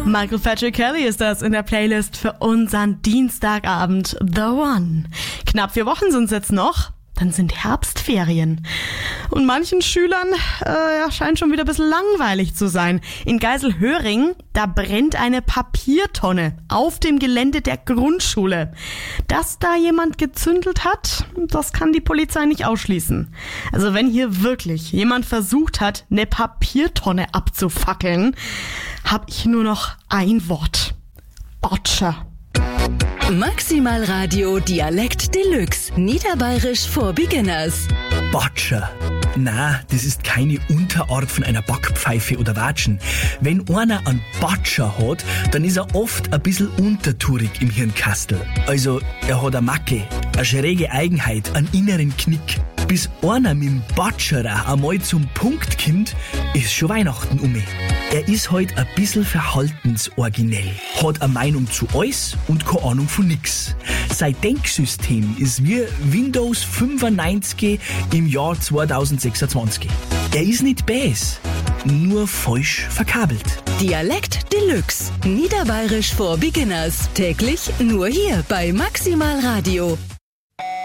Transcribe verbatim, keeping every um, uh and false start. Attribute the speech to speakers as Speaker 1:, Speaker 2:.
Speaker 1: Michael Patrick Kelly ist das in der Playlist für unseren Dienstagabend The One. Knapp vier Wochen sind es jetzt noch. Dann sind Herbstferien. Und manchen Schülern äh, ja, scheint schon wieder ein bisschen langweilig zu sein. In Geiselhöring, da brennt eine Papiertonne auf dem Gelände der Grundschule. Dass da jemand gezündelt hat, das kann die Polizei nicht ausschließen. Also wenn hier wirklich jemand versucht hat, eine Papiertonne abzufackeln, habe ich nur noch ein Wort. Botscher.
Speaker 2: Maximal Radio Dialekt Deluxe. Niederbayerisch for Beginners.
Speaker 3: Botscher. Na, das ist keine Unterart von einer Backpfeife oder Watschen. Wenn einer einen Botscher hat, dann ist er oft ein bisschen untertourig im Hirnkastel. Also, er hat eine Macke, eine schräge Eigenheit, einen inneren Knick. Bis einer mit dem Botscherer einmal zum Punkt kommt, ist schon Weihnachten um. Er ist halt ein bisschen verhaltensoriginell, hat eine Meinung zu alles und keine Ahnung von nix. Sein Denksystem ist wie Windows fünfundneunzig im Jahr zweitausendsechsundzwanzig. Er ist nicht bäs, nur falsch verkabelt.
Speaker 2: Dialekt Deluxe. Niederbayerisch for Beginners. Täglich nur hier bei Maximal Radio.